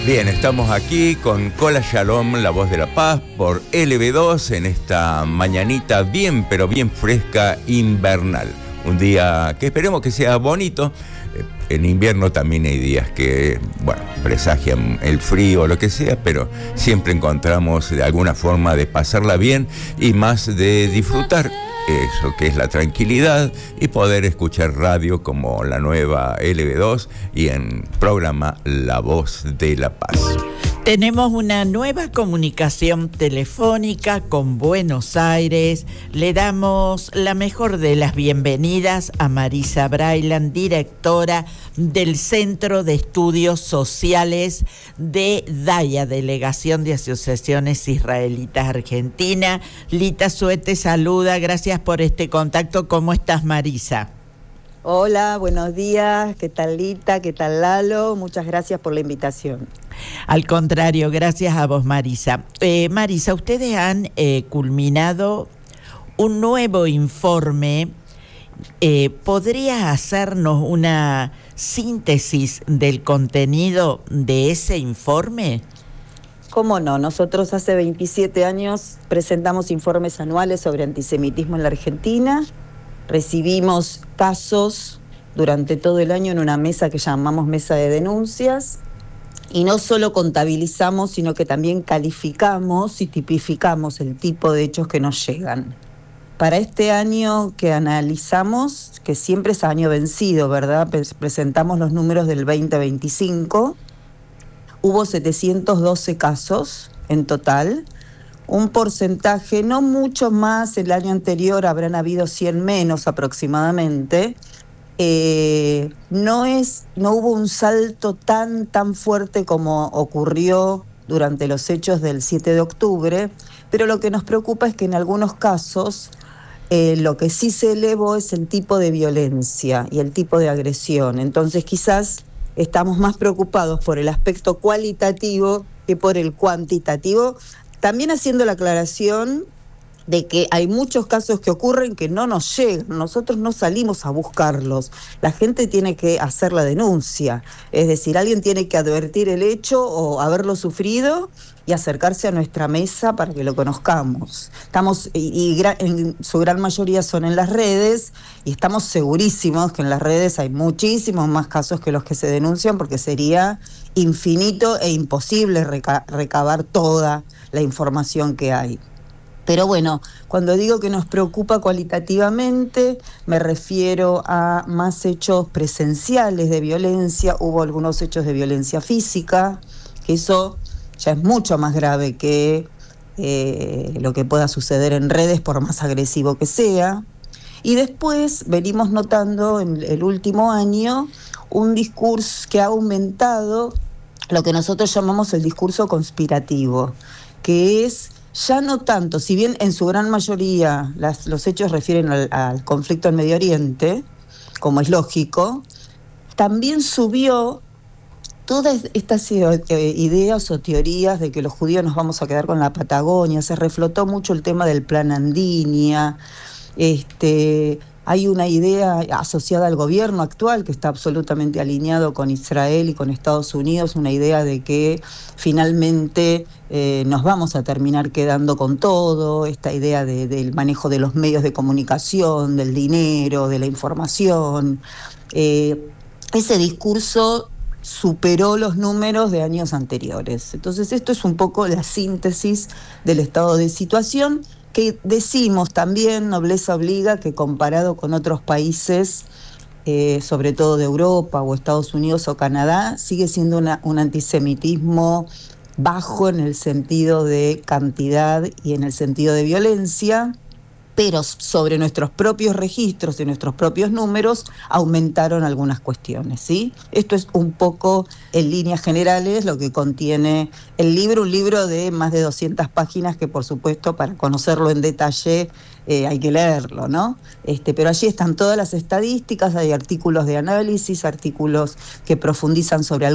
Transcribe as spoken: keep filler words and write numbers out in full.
Bien, estamos aquí con Kola Shalom, la voz de la paz, por L B dos en esta mañanita bien, pero bien fresca, invernal. Un día que esperemos que sea bonito. En invierno también hay días que, bueno, presagian el frío o lo que sea, pero siempre encontramos de alguna forma de pasarla bien y más de disfrutar eso que es la tranquilidad y poder escuchar radio como la nueva L B dos y en programa La Voz de la Paz. Tenemos una nueva comunicación telefónica con Buenos Aires. Le damos la mejor de las bienvenidas a Marisa Brailan, directora del Centro de Estudios Sociales de DAIA, Delegación de Asociaciones Israelitas Argentina. Lita Sue te saluda, gracias por este contacto. ¿Cómo estás, Marisa? Hola, buenos días. ¿Qué tal, Lita? ¿Qué tal, Lalo? Muchas gracias por la invitación. Al contrario, gracias a vos, Marisa. Eh, Marisa, ustedes han eh, culminado un nuevo informe. Eh, ¿Podrías hacernos una síntesis del contenido de ese informe? ¿Cómo no? Nosotros hace veintisiete años presentamos informes anuales sobre antisemitismo en la Argentina. Recibimos casos durante todo el año en una mesa que llamamos mesa de denuncias y no solo contabilizamos, sino que también calificamos y tipificamos el tipo de hechos que nos llegan. Para este año que analizamos, que siempre es año vencido, ¿verdad? Presentamos los números del veinte veinticinco, hubo setecientos doce casos en total. Un porcentaje, no mucho más, el año anterior habrán habido cien menos aproximadamente. Eh, no es, no hubo un salto tan, tan fuerte como ocurrió durante los hechos del siete de octubre, pero lo que nos preocupa es que en algunos casos eh, lo que sí se elevó es el tipo de violencia y el tipo de agresión. Entonces quizás estamos más preocupados por el aspecto cualitativo que por el cuantitativo. También haciendo la aclaración de que hay muchos casos que ocurren que no nos llegan, nosotros no salimos a buscarlos, la gente tiene que hacer la denuncia, es decir, alguien tiene que advertir el hecho o haberlo sufrido y acercarse a nuestra mesa para que lo conozcamos. Estamos, y, y gra, en su gran mayoría son en las redes, y estamos segurísimos que en las redes hay muchísimos más casos que los que se denuncian, porque sería infinito e imposible reca, recabar toda la información que hay. Pero bueno, cuando digo que nos preocupa cualitativamente, me refiero a más hechos presenciales de violencia. Hubo algunos hechos de violencia física, que eso ya es mucho más grave que eh, lo que pueda suceder en redes, por más agresivo que sea. Y después venimos notando en el último año un discurso que ha aumentado, lo que nosotros llamamos el discurso conspirativo, que es ya no tanto, si bien en su gran mayoría las, los hechos refieren al, al conflicto en Medio Oriente, como es lógico, también subió todas estas ideas o teorías de que los judíos nos vamos a quedar con la Patagonia. Se reflotó mucho el tema del Plan Andinia. Este, hay una idea asociada al gobierno actual que está absolutamente alineado con Israel y con Estados Unidos, una idea de que finalmente eh, nos vamos a terminar quedando con todo, esta idea de, del manejo de los medios de comunicación, del dinero, de la información. Eh, ese discurso superó los números de años anteriores. Entonces esto es un poco la síntesis del estado de situación, que decimos también, nobleza obliga, que comparado con otros países, eh, sobre todo de Europa o Estados Unidos o Canadá, sigue siendo una, un antisemitismo bajo en el sentido de cantidad y en el sentido de violencia, pero sobre nuestros propios registros y nuestros propios números aumentaron algunas cuestiones, ¿sí? Esto es un poco, en líneas generales, lo que contiene el libro, un libro de más de doscientas páginas que, por supuesto, para conocerlo en detalle eh, hay que leerlo, ¿no? Este, pero allí están todas las estadísticas, hay artículos de análisis, artículos que profundizan sobre